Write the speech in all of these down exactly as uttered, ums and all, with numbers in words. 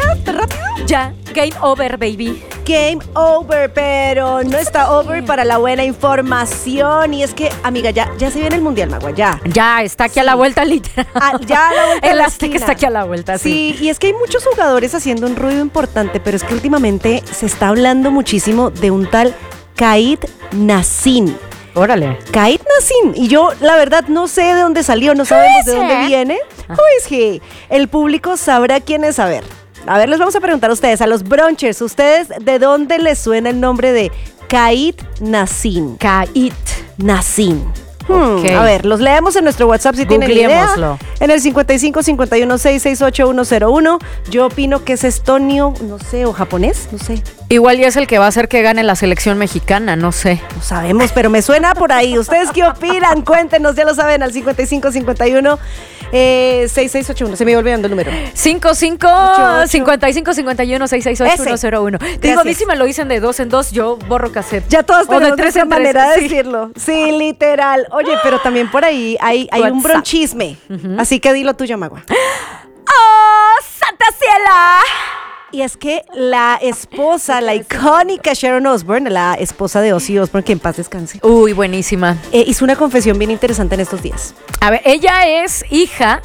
¿Tan rápido? Ya, game over, baby. Game over, pero no está over para la buena información. Y es que, amiga, ya, ya se viene el Mundial, Magua, ya. Ya, está aquí Sí. a la vuelta, literal. Ah, ya a la vuelta de El la Azteca esquina. está aquí a la vuelta, sí. Sí, y es que hay muchos jugadores haciendo un ruido importante, pero es que últimamente se está hablando muchísimo de un tal Kaid Nassim. Órale. Kaid Nassim. Y yo, la verdad, no sé de dónde salió, no sabemos de dónde viene. Who is he? El público sabrá quién es. A ver, a ver, les vamos a preguntar a ustedes, a los brunchers, ¿ustedes de dónde les suena el nombre de Kaid Nassim? Kaid Nassim. Hmm, Ok. A ver, los leemos en nuestro WhatsApp si tienen idea. Googleémoslo. En el cincuenta y cinco cincuenta y uno seis seis ocho uno cero uno. Yo opino que es estonio, no sé, o japonés, no sé. Igual ya es el que va a hacer que gane la selección mexicana, no sé. No sabemos, pero me suena por ahí. ¿Ustedes qué opinan? Cuéntenos, ya lo saben, al cincuenta y cinco cincuenta y uno seis seis ocho uno. Se me iba olvidando el número. cinco cinco cincuenta y cinco cincuenta y uno seis seis ocho uno cero uno. Digo, a mí si me lo dicen de dos en dos, yo borro cassette. Ya todos O de tenemos tres esa en tres, manera de sí. decirlo. Sí, literal. Oye, pero también por ahí hay, hay un WhatsApp. bronchisme. Así que dilo tuyo, Magua. ¡Oh, Santa Ciela! Y es que la esposa, la icónica Sharon Osbourne, la esposa de Ozzy Osbourne, que en paz descanse, Uy, buenísima. eh, hizo una confesión bien interesante en estos días. A ver, ella es hija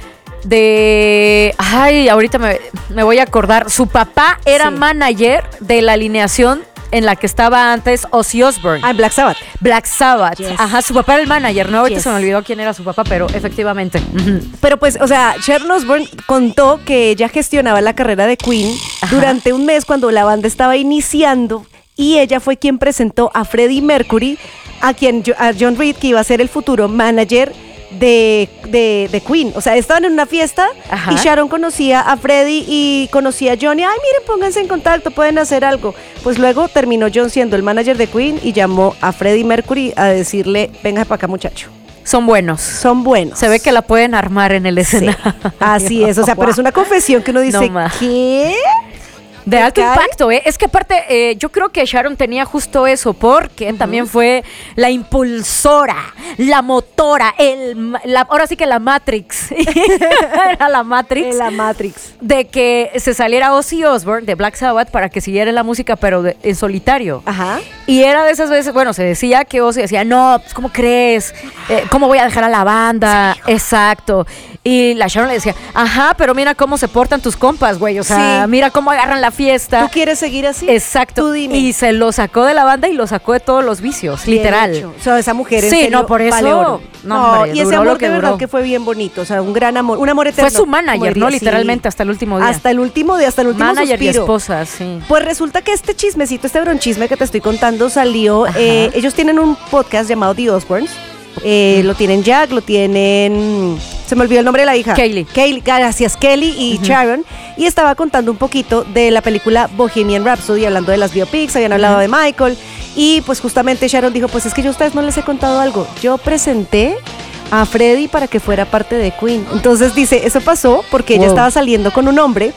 de... Ay, ahorita me, me voy a acordar. Su papá era Sí. manager de la alineación en la que estaba antes Ozzy Osbourne. Ah, Black Sabbath. Black Sabbath. Yes. Ajá, su papá era el manager, ¿no? Ahorita Yes. se me olvidó quién era su papá, pero efectivamente. Ujú. Pero pues, o sea, Sharon Osbourne contó que ella gestionaba la carrera de Queen Ajá. durante un mes cuando la banda estaba iniciando y ella fue quien presentó a Freddie Mercury, a quien a John Reid, que iba a ser el futuro manager de, de, de Queen. O sea, estaban en una fiesta Ajá. y Sharon conocía a Freddie y conocía a John y, ay, miren, pónganse en contacto, pueden hacer algo. Pues luego terminó John siendo el manager de Queen y llamó a Freddie Mercury a decirle, venga para acá, muchacho. Son buenos. Son buenos. Se ve que la pueden armar en el Sí, escenario. así es, o sea, pero es una confesión que uno dice, No más. ¿qué? De ¿Te alto cae? impacto, ¿eh? Es que aparte, eh, yo creo que Sharon tenía justo eso, porque también fue la impulsora, la motora, el, ma- la, ahora sí que la Matrix. Era la Matrix. En la Matrix. De que se saliera Ozzy Osbourne de Black Sabbath para que siguiera en la música, pero de- en solitario. Ajá. Y era de esas veces, bueno, se decía que Ozzy decía, no, pues, ¿cómo crees? Eh, ¿Cómo voy a dejar a la banda? Exacto. Y la Sharon le decía, ajá, pero mira cómo se portan tus compas, güey. O sea, Sí. mira cómo agarran la fiesta. ¿Tú quieres seguir así? Exacto. Tú dime. Y se lo sacó de la banda y lo sacó de todos los vicios, Bien literal. hecho. O sea, esa mujer en Sí, serio no, por eso, vale oro. no, hombre, y ese duró amor lo que de verdad duró. que fue bien bonito, o sea, un gran amor, un amor eterno. Fue su como manager, diría, ¿no? sí. Literalmente hasta el último día. Hasta el último día, hasta el último Manager y suspiro. esposa, sí. Pues resulta que este chismecito, este bronchisme que te estoy contando salió, Ajá. eh, ellos tienen un podcast llamado The Osbournes, eh, lo tienen Jack, lo tienen, se me olvidó el nombre de la hija. Kaylee. Kaylee, gracias, Kelly y Sharon, y estaba contando un poquito de la película Bohemian Rhapsody, hablando de las biopics, habían hablado de Michael, y pues justamente Sharon dijo, pues es que yo a ustedes no les he contado algo, yo presenté a Freddie para que fuera parte de Queen. Entonces dice, eso pasó porque ella Wow. estaba saliendo con un hombre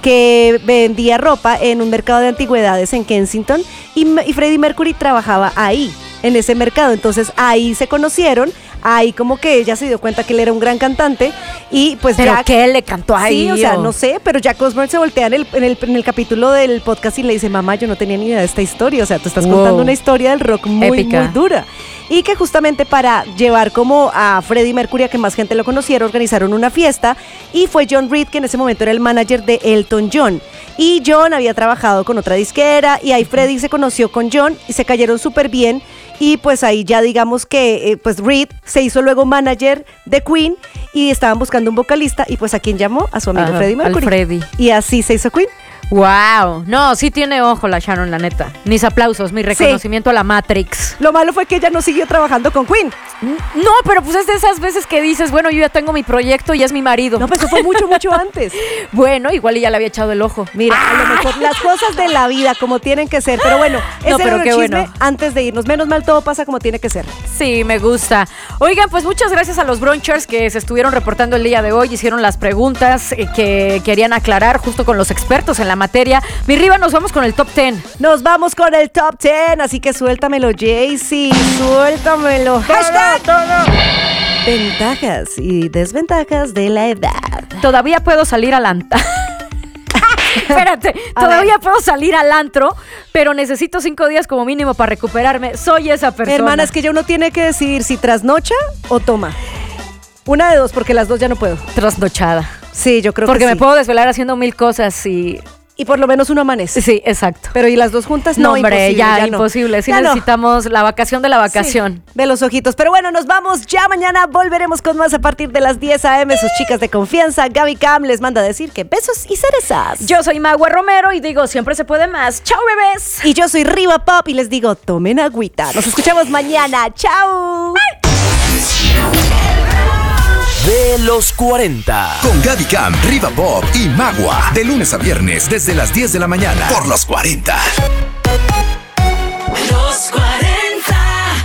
que vendía ropa en un mercado de antigüedades en Kensington y, M- y Freddie Mercury trabajaba ahí, en ese mercado. Entonces ahí se conocieron, ahí como que ella se dio cuenta que él era un gran cantante y pues ¿Pero Jack... qué le cantó ahí? Sí, o sea, o? no sé, pero Jack Osbourne se voltea en el, en, el, en el capítulo del podcast y le dice, mamá, yo no tenía ni idea de esta historia, o sea, tú estás Wow. contando una historia del rock muy, Épica. muy dura. Y que justamente para llevar como a Freddie Mercury a que más gente lo conociera, organizaron una fiesta y fue John Reid, que en ese momento era el manager de Elton John. Y John había trabajado con otra disquera y ahí Freddie se conoció con John y se cayeron súper bien. Y pues ahí ya digamos que eh, pues Reid se hizo luego manager de Queen y estaban buscando un vocalista y pues a quien llamó, a su amigo Ajá, Freddie al Mercury. Freddie. Y así se hizo Queen. Wow. No, sí tiene ojo la Sharon, la neta. Mis aplausos, mi reconocimiento a la Matrix. Lo malo fue que ella no siguió trabajando con Queen. No, pero pues es de esas veces que dices, bueno, yo ya tengo mi proyecto y es mi marido. No, pues eso fue mucho, mucho antes. Bueno, igual y ya le había echado el ojo. Mira, a lo mejor las cosas de la vida como tienen que ser. Pero bueno, ese No, pero era qué el chisme bueno. antes de irnos. Menos mal todo pasa como tiene que ser. Sí, me gusta. Oigan, pues muchas gracias a los brunchers que se estuvieron reportando el día de hoy, hicieron las preguntas eh, que querían aclarar justo con los expertos en la materia. Mi Riva, nos vamos con el top diez. Nos vamos con el top diez, así que suéltamelo, Jaycee, suéltamelo. Hashtag Ventajas y desventajas de la edad. Todavía puedo salir a la... Espérate, A todavía ver. puedo salir al antro, pero necesito cinco días como mínimo para recuperarme. Soy esa persona. Hermana, es que ya uno tiene que decidir si trasnocha o toma. Una de dos, porque las dos ya no puedo. Trasnochada. Sí, yo creo Porque que me sí. puedo desvelar haciendo mil cosas y... Y por lo menos uno amanece. Sí, exacto. Pero ¿y las dos juntas? No, No, hombre, imposible, ya, ya no. imposible. Sí Ya no. necesitamos la vacación de la vacación. Sí, de los ojitos. Pero bueno, nos vamos ya. Mañana volveremos con más a partir de las diez a eme. Sus chicas de confianza, Gaby Cam, les manda a decir que besos y cerezas. Yo soy Magua Romero y digo, siempre se puede más. ¡Chao, bebés! Y yo soy Riva Pop y les digo, tomen agüita. Nos escuchamos mañana. ¡Chao! De los cuarenta. Con Gaby Cam, Riva Pop y Magua. De lunes a viernes desde las diez de la mañana. Por los cuarenta. Los cuarenta.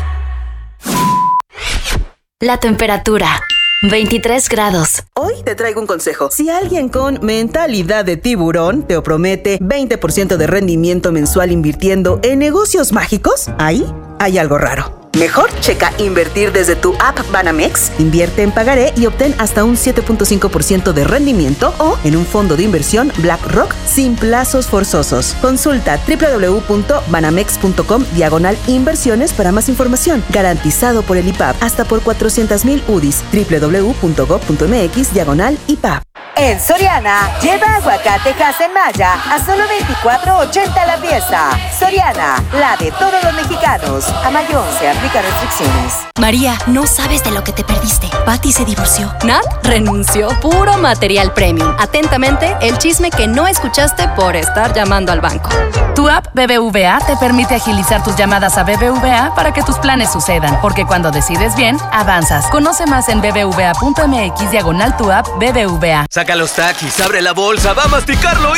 La temperatura, veintitrés grados. Hoy te traigo un consejo. Si alguien con mentalidad de tiburón te promete veinte por ciento de rendimiento mensual invirtiendo en negocios mágicos, ahí hay algo raro. Mejor checa invertir desde tu app Banamex, invierte en pagaré y obtén hasta un siete punto cinco por ciento de rendimiento o en un fondo de inversión BlackRock sin plazos forzosos. Consulta doble u doble u doble u punto banamex punto com diagonal inversiones para más información. Garantizado por el I P A B hasta por cuatrocientos mil U D I S. doble u doble u doble u punto gob punto mx diagonal I P A B. En Soriana, lleva aguacate Maya a solo veinticuatro ochenta la pieza. Soriana, la de todos los mexicanos. A mayo once, aplica restricciones. María, no sabes de lo que te perdiste. Patty se divorció. Nat renunció. Puro material premium. Atentamente, el chisme que no escuchaste por estar llamando al banco. Tu app B B V A te permite agilizar tus llamadas a B B V A para que tus planes sucedan, porque cuando decides bien, avanzas. Conoce más en bbva.mx diagonal tu app B B V A. Saca los taquis, abre la bolsa, va a masticarlo y...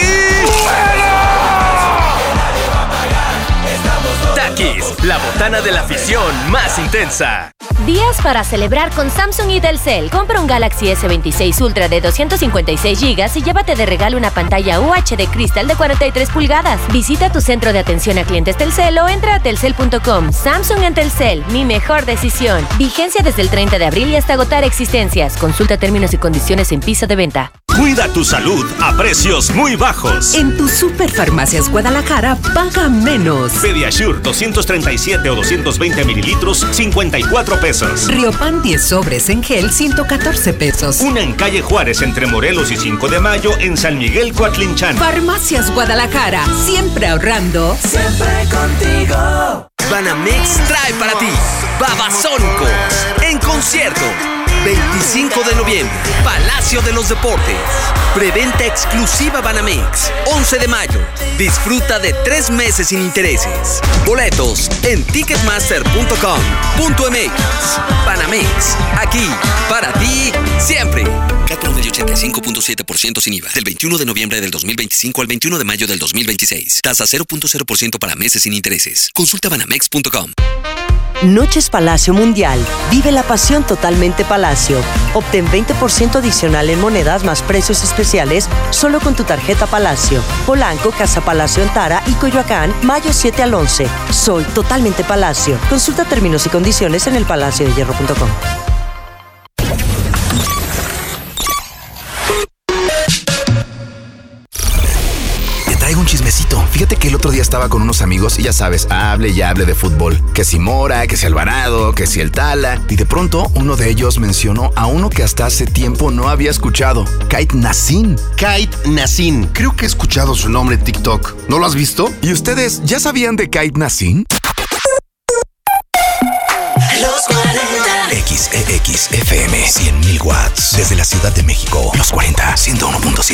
Takis, la botana de la afición más intensa. Días para celebrar con Samsung y Telcel. Compra un Galaxy ese veintiséis Ultra de doscientos cincuenta y seis gigas y llévate de regalo una pantalla U H D Crystal de cuarenta y tres pulgadas. Visita tu centro de atención a clientes Telcel o entra a telcel punto com. Samsung en Telcel, mi mejor decisión. Vigencia desde el treinta de abril y hasta agotar existencias. Consulta términos y condiciones en piso de venta. Cuida tu salud a precios muy bajos. En tu Superfarmacias Guadalajara, paga menos. Pediasure doscientos treinta y siete o doscientos veinte mililitros, cincuenta y cuatro pesos. Riopan diez sobres en gel, ciento catorce pesos. Una en calle Juárez entre Morelos y cinco de mayo en San Miguel Coatlinchan. Farmacias Guadalajara, siempre ahorrando. Siempre contigo. Banamex trae para ti Babasónicos en concierto. veinticinco de noviembre, Palacio de los Deportes. Preventa exclusiva Banamex, once de mayo. Disfruta de tres meses sin intereses. Boletos en ticketmaster punto com punto mx. Banamex, aquí, para ti, siempre. Cat promedio ochenta y cinco punto siete por ciento sin I V A. Del veintiuno de noviembre del dos mil veinticinco al veintiuno de mayo del dos mil veintiséis. Tasa cero punto cero por ciento para meses sin intereses. Consulta banamex punto com. Noches Palacio Mundial. Vive la pasión totalmente Palacio. Obtén veinte por ciento adicional en monedas más precios especiales solo con tu tarjeta Palacio. Polanco, Casa Palacio en Tara y Coyoacán, mayo siete al once. Soy totalmente Palacio. Consulta términos y condiciones en el palacio de hierro punto com. Traigo un chismecito. Fíjate que el otro día estaba con unos amigos y ya sabes, hable y hable de fútbol. Que si Mora, que si Alvarado, que si el Tala. Y de pronto uno de ellos mencionó a uno que hasta hace tiempo no había escuchado. Kait Nassim. Kait Nassim. Creo que he escuchado su nombre en TikTok. ¿No lo has visto? ¿Y ustedes ya sabían de Kait Nassim? Los cuarenta. X E X F M cien mil watts. Desde la Ciudad de México. Los cuarenta, ciento uno punto siete.